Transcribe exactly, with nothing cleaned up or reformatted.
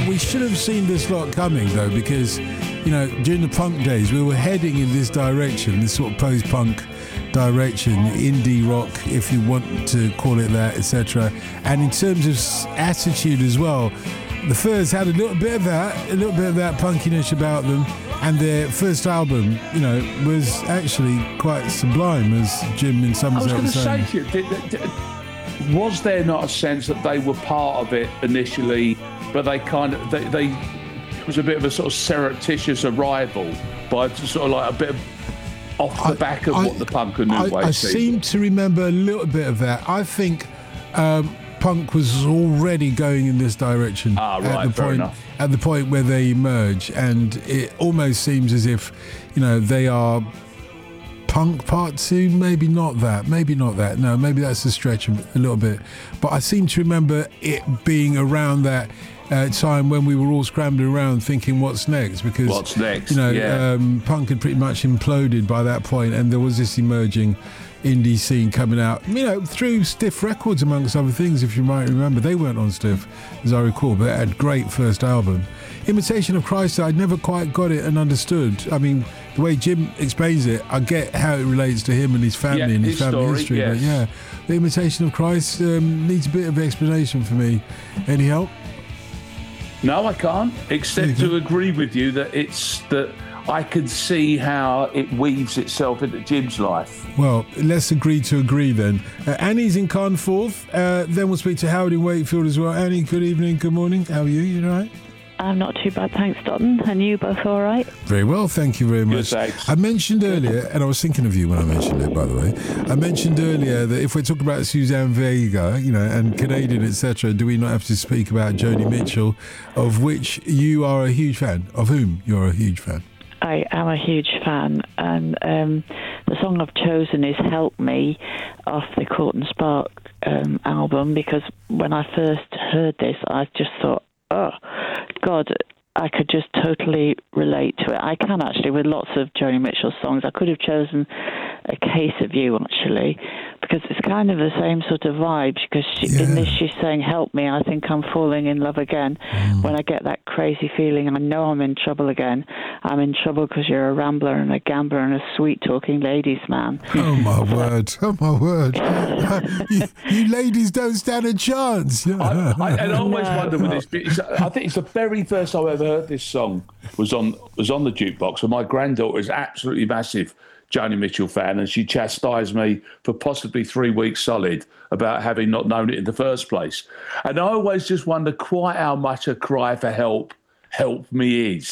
we should have seen this lot coming, though, because, you know, during the punk days, we were heading in this direction, this sort of post-punk direction, indie rock, if you want to call it that, et cetera. And in terms of attitude as well, the Furs had a little bit of that, a little bit of that punkiness about them. And their first album, you know, was actually quite sublime, as Jim in some I was going to saying. say to you, did, did, was there not a sense that they were part of it initially, but they kind of, they, they it was a bit of a sort of surreptitious arrival by sort of like a bit of off the I, back of I, what the punk and new I, wave I seemed. seem to remember a little bit of that. I think um, punk was already going in this direction ah, right, at the fair point enough. at the point where they emerge, and it almost seems as if, you know, they are punk part two. Maybe not that. Maybe not that. No, maybe that's a stretch a little bit. But I seem to remember it being around that uh, time when we were all scrambling around thinking, what's next? Because what's next? You know, yeah. um, punk had pretty much imploded by that point, and there was this emerging indie scene coming out, you know, through Stiff Records, amongst other things, if you might remember. They weren't on Stiff, as I recall, but they had a great first album. Imitation of Christ, I never quite got it and understood. I mean, the way Jim explains it, I get how it relates to him and his family yeah, and his, his family story, history. yes. But yeah, the Imitation of Christ um, needs a bit of explanation for me. Any help? No, I can't, except to agree with you that it's that I can see how it weaves itself into Jim's life. Well, let's agree to agree then. Uh, Annie's in Carnforth. Uh, then we'll speak to Howard in Wakefield as well. Annie, good evening, good morning. How are you? You all right? I'm not too bad, thanks, Dotton. And you both all right? Very well, thank you very much. Good, thanks. I mentioned earlier, and I was thinking of you when I mentioned it, by the way. I mentioned earlier that if we're talking about Suzanne Vega, you know, and Canadian, et cetera, do we not have to speak about Joni Mitchell, of which you are a huge fan, of whom you're a huge fan? I am a huge fan, and um, the song I've chosen is Help Me off the Court and Spark um, album, because when I first heard this, I just thought, oh, God, I could just totally relate to it. I can actually, with lots of Joni Mitchell songs. I could have chosen A Case of You, actually, because it's kind of the same sort of vibe, because she, yeah. in this she's saying, help me, I think I'm falling in love again. Mm. When I get that crazy feeling, I know I'm in trouble again. I'm in trouble because you're a rambler and a gambler and a sweet-talking ladies man. Oh, my word. Oh, my word. you, you ladies don't stand a chance. I, I, and I always No. wonder with this, it's, I think it's the very first time I ever heard this song was on was on the jukebox, and my granddaughter is absolutely massive Joni Mitchell fan, and she chastised me for possibly three weeks solid about having not known it in the first place. And I always just wonder quite how much a cry for help, help me is.